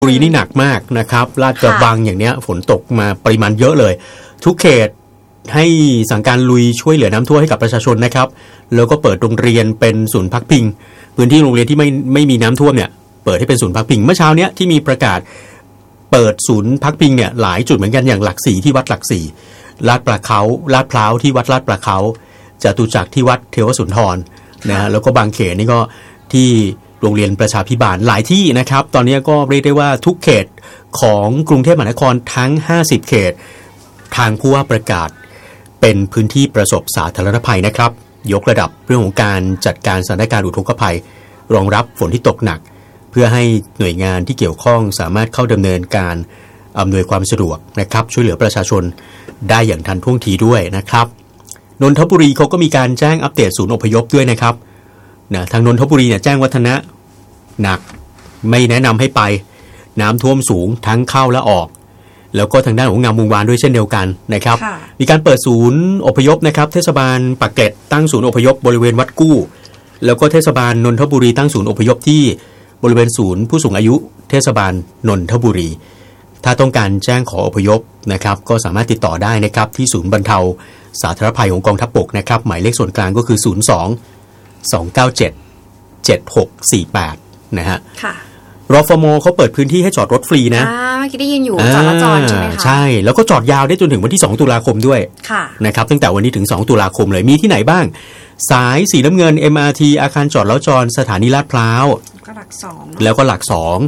บุรีนี่หนักมากนะครับลาดกระบังอย่างเนี้ยฝนตกมาปริมาณเยอะเลยทุกเขตให้สั่งการลุยช่วยเหลือน้ำท่วมให้กับประชาชนนะครับแล้วก็เปิดโรงเรียนเป็นศูนย์พักพิงพื้นที่โรงเรียนที่ไม่มีน้ำท่วมเนี่ยเปิดให้เป็นศูนย์พักพิงเมื่อเช้าเนี้ยที่มีประกาศเปิดศูนย์พักพิงเนี่ยหลายจุดเหมือนกันอย่างหลักสี่ที่วัดหลักสี่ลาดพร้าวที่วัดลาดปลาเขาจตุจักรที่วัดเทวสุนทรนะฮะแล้วก็บางเขตนี่ก็ที่โรงเรียนประชาภิบาลหลายที่นะครับตอนนี้ก็เรียกได้ว่าทุกเขตของกรุงเทพมหานครทั้ง50เขตทางผู้ว่าประกาศเป็นพื้นที่ประสบสาธารณภัยนะครับยกระดับเรื่องของการจัดการสถานการณ์อุทกภัยรองรับฝนที่ตกหนักเพื่อให้หน่วยงานที่เกี่ยวข้องสามารถเข้าดำเนินการอำนวยความสะดวกนะครับช่วยเหลือประชาชนได้อย่างทันท่วงทีด้วยนะครับนนทบุรีเขาก็มีการแจ้งอัปเดตศูนย์อพยพด้วยนะครับทางนนทบุรีเนี่ยแจ้งวัฒนะหนักไม่แนะนำให้ไปน้ำท่วมสูงทั้งเข้าและออกแล้วก็ทางด้านของงามวงวานด้วยเช่นเดียวกันนะครับมีการเปิดศูนย์อพยพนะครับเทศบาลปากเกร็ดตั้งศูนย์อพยพบริเวณวัดกู้แล้วก็เทศบาลนนทบุรีตั้งศูนย์อพยพที่บริเวณศูนย์ผู้สูงอายุเทศบาลนนทบุรีถ้าต้องการแจ้งขออพยพนะครับก็สามารถติดต่อได้นะครับที่ศูนย์บรรเทาสาธารณภัยของกองทัพบกนะครับหมายเลขส่วนกลางก็คือ02-297-7648นะฮะรฟม.เขาเปิดพื้นที่ให้จอดรถฟรีนะเมื่อกี้ได้ยินอยู่จอดแล้วจอดใช่ไหมคะใช่แล้วก็จอดยาวได้จนถึงวันที่2ตุลาคมด้วยนะครับตั้งแต่วันนี้ถึง2ตุลาคมเลยมีที่ไหนบ้างสายสีน้ำเงิน MRT อาคารจอดแล้วจอดสถานีลาดพร้าวก็หลัก2 แล้วก็หลัก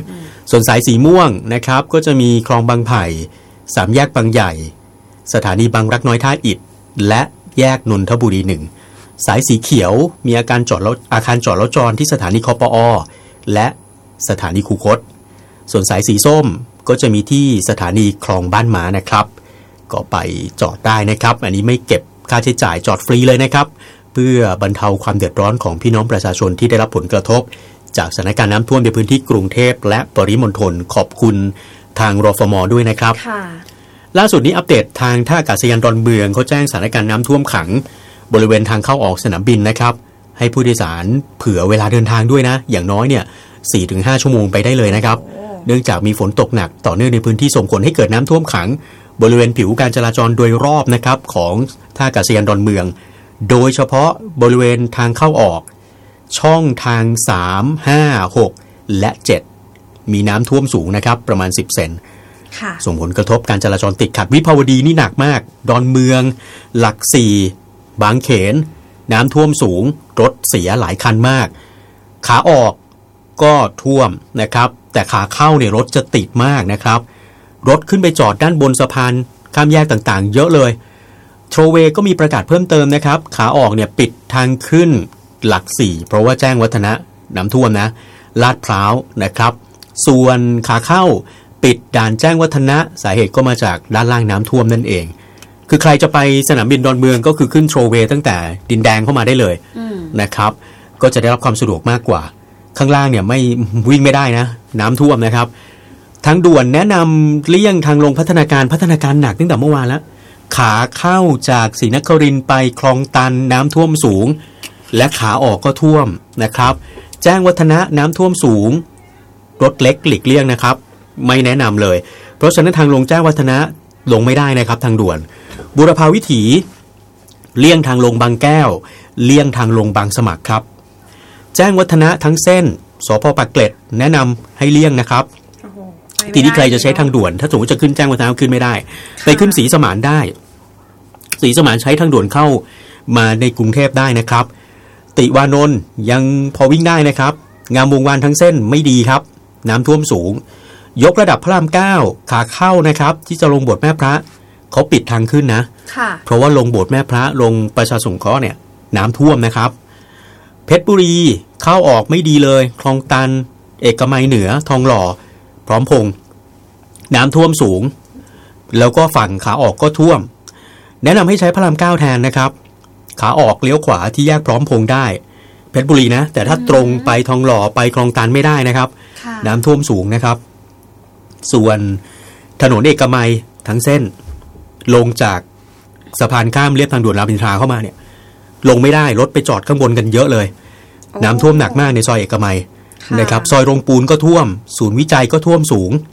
2ส่วนสายสีม่วงนะครับก็จะมีคลองบางไผ่3แยกบางใหญ่สถานีบางรักน้อยท่าอิฐและแยกนนทบุรี1สายสีเขียวมีอาคารจอดแล้วจอดที่สถานีคปอ.และสถานีคูคตส่วนสายสีส้มก็จะมีที่สถานีคลองบ้านม้านะครับก็ไปจอดได้นะครับอันนี้ไม่เก็บค่าใช้จ่ายจอดฟรีเลยนะครับเพื่อบรรเทาความเดือดร้อนของพี่น้องประชาชนที่ได้รับผลกระทบจากสถานการณ์น้ำท่วมในพื้นที่กรุงเทพและปริมณฑลขอบคุณทางรฟม.ด้วยนะครับล่าสุดนี้อัปเดตทางท่าอากาศยานดอนเมืองเขาแจ้งสถานการณ์น้ำท่วมขังบริเวณทางเข้าออกสนามบินนะครับให้ผู้โดยสารเผื่อเวลาเดินทางด้วยนะอย่างน้อยเนี่ย 4-5 ชั่วโมงไปได้เลยนะครับเนื่องจากมีฝนตกหนักต่อเนื่องในพื้นที่ส่งผลให้เกิดน้ำท่วมขังบริเวณผิวการจราจรโดยรอบนะครับของท่าอากาศยานดอนเมืองโดยเฉพาะบริเวณทางเข้าออกช่องทาง3, 5, 6 และ 7มีน้ำท่วมสูงนะครับประมาณ10 เซนส่งผลกระทบการจราจรติดขัดวิภาวดีนี่หนักมากดอนเมืองหลัก4บางเขนน้ำท่วมสูงรถเสียหลายคันมากขาออกก็ท่วมนะครับแต่ขาเข้าเนี่ยรถจะติดมากนะครับรถขึ้นไปจอดด้านบนสะพานข้ามแยกต่างๆเยอะเลยโทรเวย์ก็มีประกาศเพิ่มเติมนะครับขาออกเนี่ยปิดทางขึ้นหลัก4เพราะว่าแจ้งวัฒนะน้ำท่วมนะลาดพร้าวนะครับส่วนขาเข้าปิดด่านแจ้งวัฒนะสาเหตุก็มาจากด้านล่างน้ำท่วมนั่นเองคือใครจะไปสนามบินดอนเมืองก็คือขึ้นโทรเวย์ตั้งแต่ดินแดงเข้ามาได้เลยนะครับก็จะได้รับความสะดวกมากกว่าข้างล่างเนี่ยไม่วิ่งไม่ได้นะน้ำท่วมนะครับทางด่วนแนะนำเลี่ยงทางลงพัฒนาการหนักตั้งแต่เมื่อวานแล้วขาเข้าจากศรีนครินทร์ไปคลองตันน้ำท่วมสูงและขาออกก็ท่วมนะครับแจ้งวัฒนะน้ำท่วมสูงรถเล็กหลีกเลี่ยงนะครับไม่แนะนำเลยเพราะฉะนั้นทางลงแจ้งวัฒนะลงไม่ได้นะครับทางด่วนบูรพาวิถีเลี่ยงทางลงบางแก้วเลี่ยงทางลงบางสมัครครับแจ้งวัฒนะทั้งเส้นสพ.ปากเกร็ดแนะนำให้เลี่ยงนะครับทีนี้ใครจะใช้ทางด่วนถ้าสมมติจะขึ้นแจ้งวัฒนะขึ้นไม่ได้ไปขึ้นศรีสมานได้ศรีสมานใช้ทางด่วนเข้ามาในกรุงเทพได้นะครับติวานนท์ยังพอวิ่งได้นะครับงามวงวานทั้งเส้นไม่ดีครับน้ำท่วมสูงยกระดับพระราม9ขาเข้านะครับที่จะลงโบสถ์แม่พระเขาปิดทางขึ้นนะเพราะว่าลงโบสถ์แม่พระลงประชาสงเคราะห์เนี่ยน้ำท่วมนะครับเพชรบุรีเข้าออกไม่ดีเลยคลองตันเอกมัยเหนือทองหล่อพร้อมพงษ์น้ำท่วมสูงแล้วก็ฝั่งขาออกก็ท่วมแนะนำให้ใช้พระราม9แทนนะครับขาออกเลี้ยวขวาที่แยกพร้อมพงษ์ได้เพชรบุรีนะแต่ถ้าตรงไปทองหล่อไปคลองตันไม่ได้นะครับน้ำท่วมสูงนะครับส่วนถนนเอกมัยทั้งเส้นลงจากสะพานข้ามเลียบทางด่วนรามอินทราเข้ามาเนี่ยลงไม่ได้รถไปจอดข้างบนกันเยอะเลยน้ำท่วมหนักมากในซอยเอกมัยค่ะนะครับซอยโรงปูนก็ท่วม ศูนย์วิจัยก็ท่วมสูง